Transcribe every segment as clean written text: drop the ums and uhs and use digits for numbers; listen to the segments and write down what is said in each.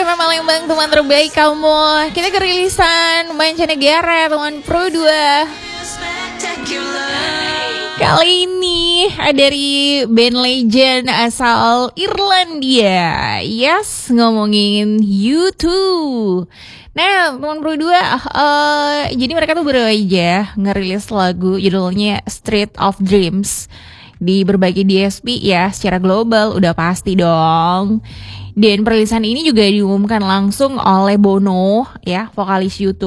FM Palembang, teman terbaik kamu. Kita kerilisan mancanegara, teman Pro 2. Kali ini dari band legend asal Irlandia. Yes, ngomongin U2. Nah, teman Pro 2, jadi mereka tuh baru aja ngerilis lagu judulnya Street of Dreams di berbagai DSP ya, secara global udah pasti dong. Dan perilisan ini juga diumumkan langsung oleh Bono ya, vokalis U2,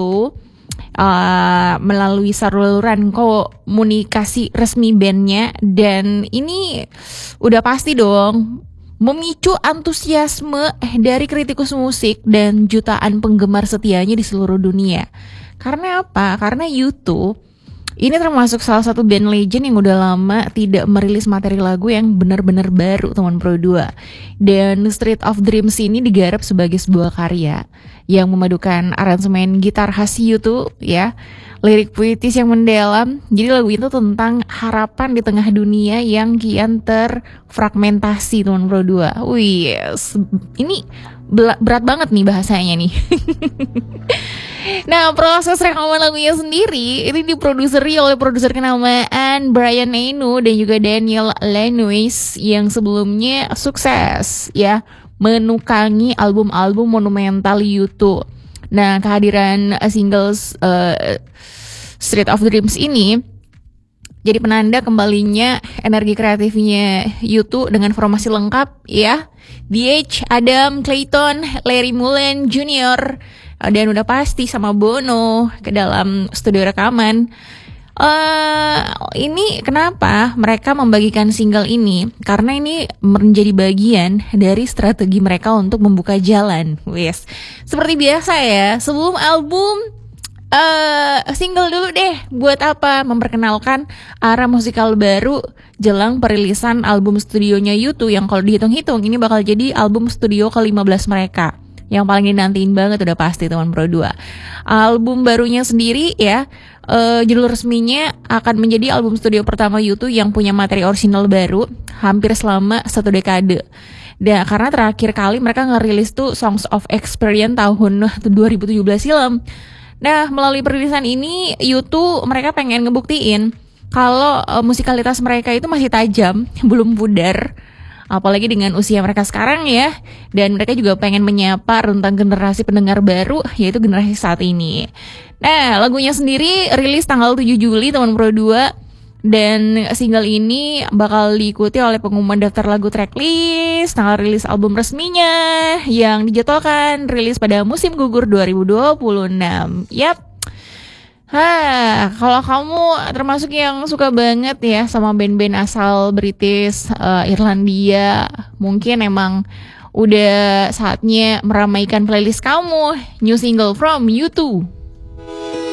melalui saluran komunikasi resmi bandnya. Dan ini udah pasti dong memicu antusiasme dari kritikus musik dan jutaan penggemar setianya di seluruh dunia. Karena apa? Karena U2 ini termasuk salah satu band legend yang udah lama tidak merilis materi lagu yang benar-benar baru, teman Pro 2. Dan Street of Dreams ini digarap sebagai sebuah karya yang memadukan aransemen gitar khas U2 ya, lirik puitis yang mendalam. Jadi lagu itu tentang harapan di tengah dunia yang kian terfragmentasi, teman Pro 2. Wih, ini berat banget nih bahasanya nih. Nah, proses rekaman lagunya sendiri ini diproduseri oleh produser kenamaan Brian Eno dan juga Daniel Lanois yang sebelumnya sukses ya menukangi album-album monumental U2. Nah, kehadiran singles Street of Dreams ini jadi penanda kembalinya energi kreatifnya U2 dengan formasi lengkap ya. DH, Adam Clayton, Larry Mullen Jr., dan udah pasti sama Bono ke dalam studio rekaman. Ini kenapa mereka membagikan single ini? Karena ini menjadi bagian dari strategi mereka untuk membuka jalan. Wes, seperti biasa ya, sebelum album single dulu deh. Buat apa? Memperkenalkan arah musikal baru jelang perilisan album studionya U2 yang kalau dihitung-hitung ini bakal jadi album studio ke-15 mereka. Yang paling dinantiin banget udah pasti, teman Pro 2. Album barunya sendiri ya, judul resminya akan menjadi album studio pertama U2 yang punya materi orisinal baru hampir selama 1 dekade. Dan karena terakhir kali mereka ngerilis tuh Songs of Experience tahun 2017 silam. Nah, melalui perilisan ini U2 mereka pengen ngebuktiin kalau musikalitas mereka itu masih tajam, belum pudar. Apalagi dengan usia mereka sekarang ya. Dan mereka juga pengen menyapa rentang generasi pendengar baru, yaitu generasi saat ini. Nah, lagunya sendiri rilis tanggal 7 Juli, teman Pro 2. Dan single ini bakal diikuti oleh pengumuman daftar lagu tracklist, tanggal rilis album resminya yang dijadwalkan rilis pada musim gugur 2026. Yap. Kalau kamu termasuk yang suka banget ya sama band-band asal British, Irlandia, mungkin emang udah saatnya meramaikan playlist kamu. New single from U2.